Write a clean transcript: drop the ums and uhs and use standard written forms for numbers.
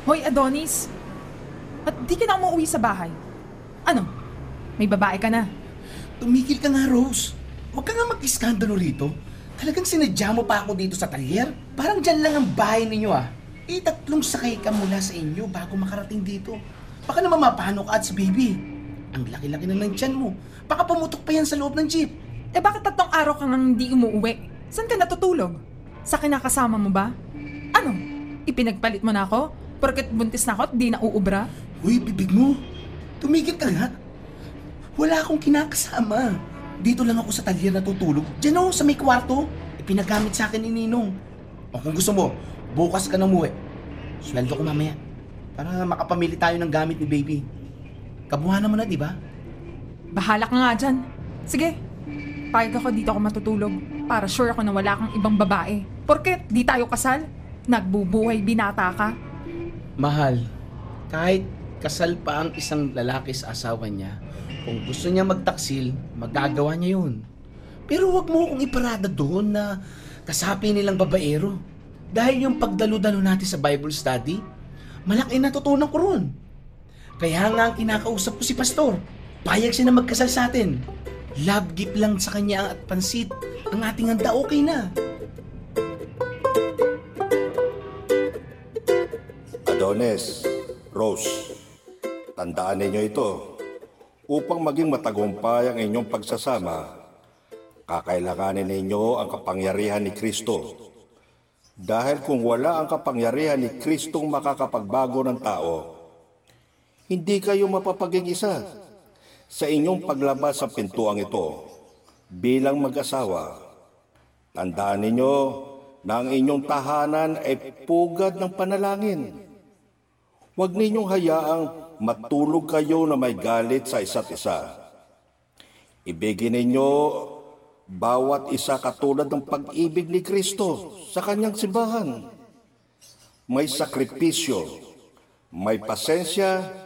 Hoy, Adonis! At di ka na umuwi sa bahay? Ano? May babae ka na? Tumigil ka nga, Rose. Huwag ka nga mag-iskandalo rito. Talagang sinadya mo pa ako dito sa talyer? Parang dyan lang ang bahay ninyo ah. Tatlong sakay ka mula sa inyo bago makarating dito. Baka naman mapano ka at si baby. Ang laki-laki na ng tiyan mo. Baka pumutok pa yan sa loob ng jeep. Bakit 3 araw ka nang hindi umuwi? Saan ka natutulog? Sa kinakasama mo ba? Ano? Ipinagpalit mo na ako? Porket buntis na ako at di na uubra? Uy, bibig mo. Tumigil ka nga. Wala akong kinakasama. Dito lang ako sa talyer natutulog. Diyan o, sa may kwarto. Ipinagamit sa akin ni Ninong. O kung gusto mo, bukas ka na umuwi. Sweldo ko mamaya. Para makapamili tayo ng gamit ni baby. Kabuhanan mo na, di ba? Bahala ka nga dyan. Sige, payag ako dito ako matutulog. Para sure ako na wala kang ibang babae. Porket di tayo kasal. Nagbubuhay binata ka. Mahal, kahit kasal pa ang isang lalaki sa asawa niya, kung gusto niya magtaksil, magagawa niya yun. Pero wag mo akong iparada doon na kasapi nilang babaero. Dahil yung pagdalo-dalo natin sa Bible study, malaki natutunan ko ron. Kaya nga ang kinakausap ko si Pastor. Payag siya na magkasal sa atin. Love gift lang sa kanya at pansit. Ang ating handa okay na. Adonis, Rose, tandaan ninyo ito. Upang maging matagumpay ang inyong pagsasama, kakailanganin ninyo ang kapangyarihan ni Kristo. Dahil kung wala ang kapangyarihan ni Kristong makakapagbago ng tao, hindi kayo mapapaging isa sa inyong paglabas sa pintuang ito bilang mag-asawa. Tandaan ninyo na ang inyong tahanan ay pugad ng panalangin. Huwag ninyong hayaang matulog kayo na may galit sa isa't isa. Ibigin ninyo bawat isa katulad ng pag-ibig ni Kristo sa kanyang simbahan. May sakripisyo, may pasensya,